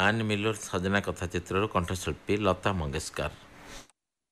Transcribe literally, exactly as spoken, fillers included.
ଆନ୍ ମିଲର ସଜନା କଥା ଚିତ୍ରରୁ କଣ୍ଠଶିଳ୍ପୀ ଲତା ମଙ୍ଗେଶକର।